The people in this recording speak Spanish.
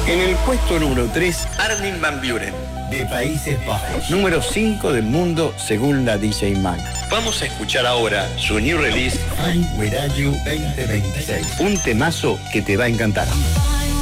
En el puesto número 3, Armin van Buuren, de Países Bajos. Número 5 del mundo según la DJ Mag. Vamos a escuchar ahora su new release, Find Without You 2026. Un temazo que te va a encantar.